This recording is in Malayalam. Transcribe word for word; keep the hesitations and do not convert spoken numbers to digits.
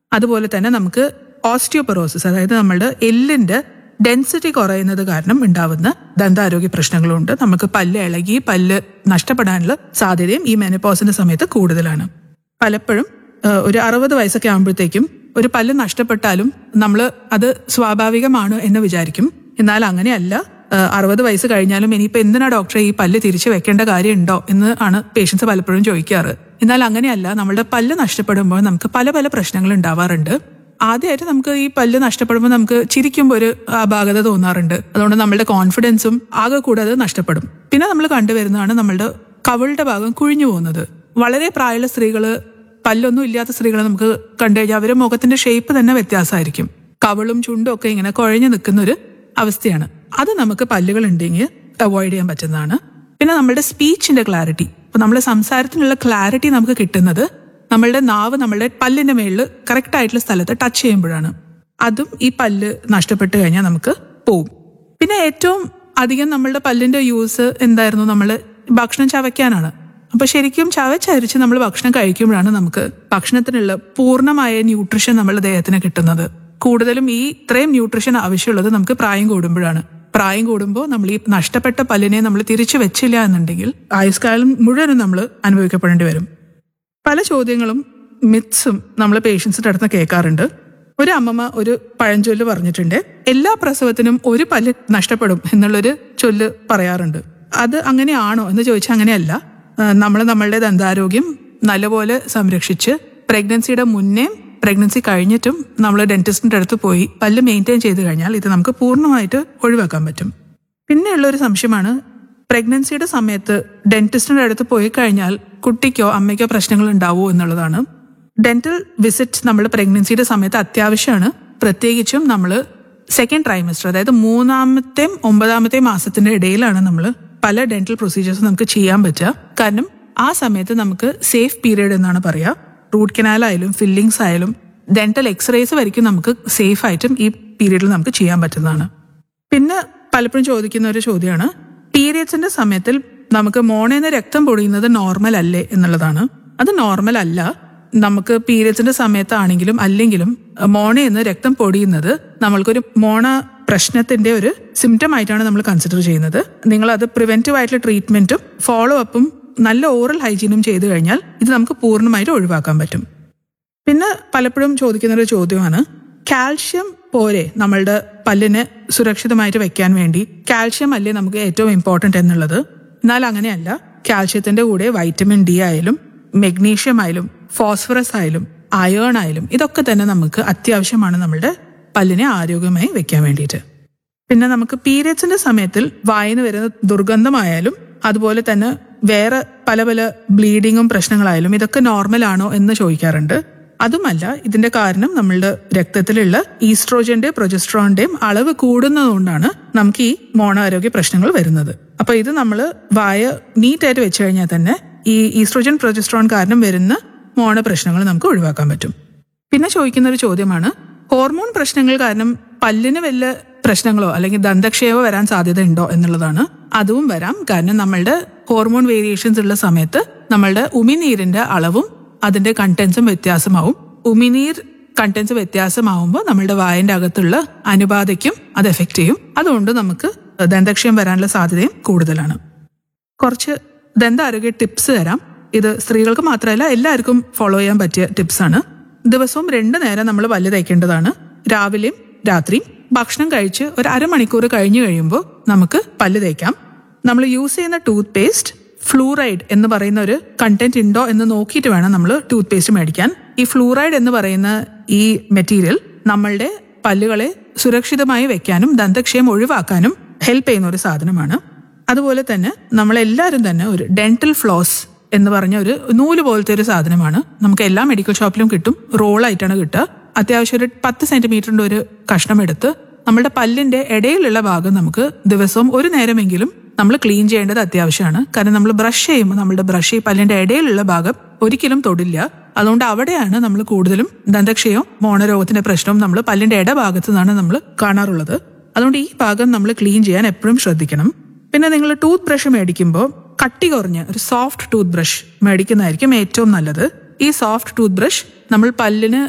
അതുപോലെ തന്നെ നമുക്ക് ഓസ്റ്റിയോപൊറോസിസ്, അതായത് നമ്മളുടെ എല്ലിന്റെ ഡെൻസിറ്റി കുറയുന്നത് കാരണം ഉണ്ടാവുന്ന ദന്താരോഗ്യ പ്രശ്നങ്ങളുണ്ട്. നമുക്ക് പല്ല് ഇളകി പല്ല് നഷ്ടപ്പെടാനുള്ള സാധ്യതയും ഈ മെനോപോസിന്റെ സമയത്ത് കൂടുതലാണ്. പലപ്പോഴും ഒരു അറുപത് വയസ്സൊക്കെ ആകുമ്പോഴത്തേക്കും ഒരു പല്ല് നഷ്ടപ്പെട്ടാലും നമ്മൾ അത് സ്വാഭാവികമാണ് എന്ന് വിചാരിക്കും. എന്നാൽ അങ്ങനെയല്ല. അറുപത് വയസ്സ് കഴിഞ്ഞാലും ഇനിയിപ്പോൾ എന്തിനാ ഡോക്ടറെ ഈ പല്ല് തിരിച്ചു വെക്കേണ്ട കാര്യമുണ്ടോ എന്ന് ആണ് പേഷ്യൻസ് പലപ്പോഴും ചോദിക്കാറ്. എന്നാൽ അങ്ങനെയല്ല. നമ്മളുടെ പല്ല് നഷ്ടപ്പെടുമ്പോൾ നമുക്ക് പല പല പ്രശ്നങ്ങൾ ഉണ്ടാവാറുണ്ട്. ആദ്യമായിട്ട് നമുക്ക് ഈ പല്ല് നഷ്ടപ്പെടുമ്പോൾ നമുക്ക് ചിരിക്കുമ്പോൾ ഒരു അപാകത തോന്നാറുണ്ട്. അതുകൊണ്ട് നമ്മളുടെ കോൺഫിഡൻസും ആകെ കൂടെ അത് നഷ്ടപ്പെടും. പിന്നെ നമ്മൾ കണ്ടുവരുന്നതാണ് നമ്മളുടെ കവിളുടെ ഭാഗം കുഴിഞ്ഞു പോകുന്നത്. വളരെ പ്രായമുള്ള സ്ത്രീകള്, പല്ലൊന്നും ഇല്ലാത്ത സ്ത്രീകളെ നമുക്ക് കണ്ടു കഴിഞ്ഞാൽ അവരുടെ മുഖത്തിന്റെ ഷേപ്പ് തന്നെ വ്യത്യാസമായിരിക്കും. കവിളും ചുണ്ടും ഒക്കെ ഇങ്ങനെ കുഴഞ്ഞു നിൽക്കുന്ന ഒരു അവസ്ഥയാണ്. അത് നമുക്ക് പല്ലുകൾ ഉണ്ടെങ്കിൽ അവോയ്ഡ് ചെയ്യാൻ പറ്റുന്നതാണ്. പിന്നെ നമ്മളുടെ സ്പീച്ചിന്റെ ക്ലാരിറ്റി, ഇപ്പൊ നമ്മുടെ സംസാരത്തിനുള്ള ക്ലാരിറ്റി നമുക്ക് കിട്ടുന്നത് നമ്മളുടെ നാവ് നമ്മളുടെ പല്ലിന്റെ മേളിൽ കറക്റ്റ് ആയിട്ടുള്ള സ്ഥലത്ത് ടച്ച് ചെയ്യുമ്പോഴാണ്. അതും ഈ പല്ല് നഷ്ടപ്പെട്ട് കഴിഞ്ഞാൽ നമുക്ക് പോവും. പിന്നെ ഏറ്റവും അധികം നമ്മളുടെ പല്ലിന്റെ യൂസ് എന്തായിരുന്നു? നമ്മൾ ഭക്ഷണം ചവയ്ക്കാനാണ്. അപ്പൊ ശരിക്കും ചവച്ചരിച്ച് നമ്മൾ ഭക്ഷണം കഴിക്കുമ്പോഴാണ് നമുക്ക് ഭക്ഷണത്തിനുള്ള പൂർണ്ണമായ ന്യൂട്രിഷൻ നമ്മുടെ ദേഹത്തിന് കിട്ടുന്നത്. കൂടുതലും ഈ ഇത്രയും ന്യൂട്രിഷൻ ആവശ്യമുള്ളത് നമുക്ക് പ്രായം കൂടുമ്പോഴാണ്. പ്രായം കൂടുമ്പോൾ നമ്മൾ ഈ നഷ്ടപ്പെട്ട പല്ലിനെ നമ്മൾ തിരിച്ചു വെച്ചില്ല എന്നുണ്ടെങ്കിൽ ആയുഷ്കാലം മുഴുവനും നമ്മൾ അനുഭവിക്കപ്പെടേണ്ടി വരും. പല ചോദ്യങ്ങളും മിത്സും നമ്മൾ പേഷ്യൻസിന്റെ അടുത്ത് കേൾക്കാറുണ്ട്. ഒരു അമ്മമ്മ ഒരു പഴഞ്ചൊല്ല് പറഞ്ഞിട്ടുണ്ട്, എല്ലാ പ്രസവത്തിനും ഒരു പല്ല് നഷ്ടപ്പെടും എന്നുള്ളൊരു ചൊല്ല് പറയാറുണ്ട്. അത് അങ്ങനെയാണോ എന്ന് ചോദിച്ചാൽ അങ്ങനെയല്ല. നമ്മൾ നമ്മളുടെ ദന്താരോഗ്യം നല്ലപോലെ സംരക്ഷിച്ച് പ്രഗ്നൻസിയുടെ മുന്നേ പ്രഗ്നൻസി കഴിഞ്ഞിട്ടും നമ്മൾ ഡെന്റിസ്റ്റിന്റെ അടുത്ത് പോയി പല്ല് മെയിൻറ്റെയിൻ ചെയ്ത് കഴിഞ്ഞാൽ ഇത് നമുക്ക് പൂർണ്ണമായിട്ട് ഒഴിവാക്കാൻ പറ്റും. പിന്നെയുള്ള ഒരു സംശയമാണ്, പ്രഗ്നൻസിയുടെ സമയത്ത് ഡെന്റിസ്റ്റിന്റെ അടുത്ത് പോയി കഴിഞ്ഞാൽ കുട്ടിക്കോ അമ്മയ്ക്കോ പ്രശ്നങ്ങൾ ഉണ്ടാവുമോ എന്നുള്ളതാണ്. ഡെന്റൽ വിസിറ്റ് നമ്മൾ പ്രഗ്നൻസിയുടെ സമയത്ത് അത്യാവശ്യമാണ്. പ്രത്യേകിച്ചും നമ്മൾ സെക്കൻഡ് ട്രൈമസ്റ്റർ, അതായത് മൂന്നാമത്തെയും ഒമ്പതാമത്തെയും മാസത്തിന്റെ ഇടയിലാണ് നമ്മൾ പല ഡെന്റൽ പ്രൊസീജിയേഴ്സ് നമുക്ക് ചെയ്യാൻ പറ്റുക. കാരണം ആ സമയത്ത് നമുക്ക് സേഫ് പീരീഡ് എന്നാണ് പറയുക. റൂട്ട് കനാൽ ആയാലും ഫില്ലിങ്സ് ആയാലും ഡെന്റൽ എക്സ്റേസ് വരയ്ക്കും നമുക്ക് സേഫ് ആയിട്ടും ഈ പീരീഡിൽ നമുക്ക് ചെയ്യാൻ പറ്റുന്നതാണ്. പിന്നെ പലപ്പോഴും ചോദിക്കുന്ന ഒരു ചോദ്യമാണ്, പീരിയഡ്സിന്റെ സമയത്തിൽ നമുക്ക് മോണേന്ന് രക്തം പൊടിയുന്നത് നോർമൽ അല്ലേ എന്നുള്ളതാണ്. അത് നോർമൽ അല്ല. നമുക്ക് പീരിയഡ്സിന്റെ സമയത്താണെങ്കിലും അല്ലെങ്കിലും മോണേന്ന് രക്തം പൊടിയുന്നത് നമ്മൾക്കൊരു മോണ പ്രശ്നത്തിന്റെ ഒരു സിംറ്റം ആയിട്ടാണ് നമ്മൾ കൺസിഡർ ചെയ്യുന്നത്. നിങ്ങൾ അത് പ്രിവെന്റീവ് ആയിട്ടുള്ള ട്രീറ്റ്മെന്റും ഫോളോ അപ്പും നല്ല ഓറൽ ഹൈജീനും ചെയ്തു കഴിഞ്ഞാൽ ഇത് നമുക്ക് പൂർണ്ണമായിട്ട് ഒഴിവാക്കാൻ പറ്റും. പിന്നെ പലപ്പോഴും ചോദിക്കുന്ന ഒരു ചോദ്യമാണ്, കാൽഷ്യം പോരെ നമ്മളുടെ പല്ലിനെ സുരക്ഷിതമായിട്ട് വെക്കാൻ വേണ്ടി? കാൽഷ്യം അല്ലേ നമുക്ക് ഏറ്റവും ഇമ്പോർട്ടന്റ് എന്നുള്ളത്? എന്നാൽ അങ്ങനെയല്ല. കാൽഷ്യത്തിന്റെ കൂടെ വൈറ്റമിൻ ഡി ആയാലും മെഗ്നീഷ്യം ആയാലും ഫോസ്ഫറസ് ആയാലും അയേൺ ആയാലും ഇതൊക്കെ തന്നെ നമുക്ക് അത്യാവശ്യമാണ് നമ്മളുടെ പല്ലിനെ ആരോഗ്യമായി വെക്കാൻ വേണ്ടിയിട്ട്. പിന്നെ നമുക്ക് പീരിയഡ്സിന്റെ സമയത്തിൽ വായിന്ന് വരുന്ന ദുർഗന്ധമായാലും അതുപോലെ തന്നെ വേറെ പല പല ബ്ലീഡിങ്ങും പ്രശ്നങ്ങളായാലും ഇതൊക്കെ നോർമൽ ആണോ എന്ന് ചോദിക്കാറുണ്ട്. അതുമല്ല. ഇതിന്റെ കാരണം നമ്മളുടെ രക്തത്തിലുള്ള ഈസ്ട്രോജന്റെ പ്രൊജസ്ട്രോണിന്റെയും അളവ് കൂടുന്നതുകൊണ്ടാണ് നമുക്ക് ഈ മോണാരോഗ്യ പ്രശ്നങ്ങൾ വരുന്നത്. അപ്പൊ ഇത് നമ്മൾ വായ നീറ്റായിട്ട് വെച്ച് കഴിഞ്ഞാൽ തന്നെ ഈ ഈസ്ട്രോജൻ പ്രൊജസ്ട്രോൺ കാരണം വരുന്ന മോണ പ്രശ്നങ്ങൾ നമുക്ക് ഒഴിവാക്കാൻ പറ്റും. പിന്നെ ചോദിക്കുന്ന ഒരു ചോദ്യമാണ്, ഹോർമോൺ പ്രശ്നങ്ങൾ കാരണം പല്ലിന് വല്ല പ്രശ്നങ്ങളോ അല്ലെങ്കിൽ ദന്തക്ഷയമോ വരാൻ സാധ്യത ഉണ്ടോ എന്നുള്ളതാണ്. അതും വരാം. കാരണം നമ്മളുടെ ഹോർമോൺ വേരിയേഷൻസ് ഉള്ള സമയത്ത് നമ്മളുടെ ഉമിനീരിന്റെ അളവും അതിന്റെ കണ്ടൻസും വ്യത്യാസമാവും. ഉമിനീർ കണ്ടൻസ് വ്യത്യാസമാവുമ്പോൾ നമ്മളുടെ വായന്റെ അകത്തുള്ള അനുപാതയ്ക്കും അത് എഫക്ട് ചെയ്യും. അതുകൊണ്ട് നമുക്ക് ദന്തക്ഷയം വരാനുള്ള സാധ്യതയും കൂടുതലാണ്. കുറച്ച് ദന്താരോഗ്യ ടിപ്സ് തരാം. ഇത് സ്ത്രീകൾക്ക് മാത്രമല്ല എല്ലാവർക്കും ഫോളോ ചെയ്യാൻ പറ്റിയ ടിപ്സാണ്. ദിവസവും രണ്ടു നേരം നമ്മൾ പല്ല് തേക്കേണ്ടതാണ്. രാവിലെയും രാത്രിയും. ഭക്ഷണം കഴിച്ച് ഒരു അരമണിക്കൂർ കഴിഞ്ഞു കഴിയുമ്പോൾ നമുക്ക് പല്ല് തേക്കാം. നമ്മൾ യൂസ് ചെയ്യുന്ന ടൂത്ത് പേസ്റ്റ് ഫ്ലൂറൈഡ് എന്ന് പറയുന്ന ഒരു കണ്ടന്റ് ഉണ്ടോ എന്ന് നോക്കിയിട്ട് വേണം നമ്മൾ ടൂത്ത് പേസ്റ്റ് മേടിക്കാൻ. ഈ ഫ്ലൂറൈഡ് എന്ന് പറയുന്ന ഈ മെറ്റീരിയൽ നമ്മളുടെ പല്ലുകളെ സുരക്ഷിതമായി വെക്കാനും ദന്തക്ഷയം ഒഴിവാക്കാനും ഹെൽപ്പ് ചെയ്യുന്ന ഒരു സാധനമാണ്. അതുപോലെ തന്നെ നമ്മളെല്ലാവരും തന്നെ ഒരു ഡെന്റൽ ഫ്ലോസ് എന്ന് പറഞ്ഞ ഒരു നൂല് പോലത്തെ ഒരു സാധനമാണ്. നമുക്ക് എല്ലാ മെഡിക്കൽ ഷോപ്പിലും കിട്ടും. റോളായിട്ടാണ് കിട്ടുക. അത്യാവശ്യം ഒരു പത്ത് സെന്റിമീറ്ററിന്റെ ഒരു കഷ്ണം എടുത്ത് നമ്മളുടെ പല്ലിന്റെ ഇടയിലുള്ള ഭാഗം നമുക്ക് ദിവസവും ഒരു നേരമെങ്കിലും നമ്മൾ ക്ലീൻ ചെയ്യേണ്ടത് അത്യാവശ്യമാണ്. കാരണം നമ്മൾ ബ്രഷ് ചെയ്യുമ്പോൾ നമ്മളുടെ ബ്രഷ് ഈ പല്ലിന്റെ ഇടയിലുള്ള ഭാഗം ഒരിക്കലും തൊടില്ല. അതുകൊണ്ട് അവിടെയാണ് നമ്മൾ കൂടുതലും ദന്തക്ഷയവും മോണരോഗത്തിന്റെ പ്രശ്നവും നമ്മൾ പല്ലിന്റെ ഇടഭാഗത്ത് നിന്നാണ് നമ്മൾ കാണാറുള്ളത്. അതുകൊണ്ട് ഈ ഭാഗം നമ്മൾ ക്ലീൻ ചെയ്യാൻ എപ്പോഴും ശ്രദ്ധിക്കണം. പിന്നെ നിങ്ങൾ ടൂത്ത് ബ്രഷ് മേടിക്കുമ്പോൾ കട്ടി കുറഞ്ഞ ഒരു സോഫ്റ്റ് ടൂത്ത് ബ്രഷ് മേടിക്കുന്നതായിരിക്കും ഏറ്റവും നല്ലത്. ഈ സോഫ്റ്റ് ടൂത്ത് ബ്രഷ് നമ്മൾ പല്ലിന്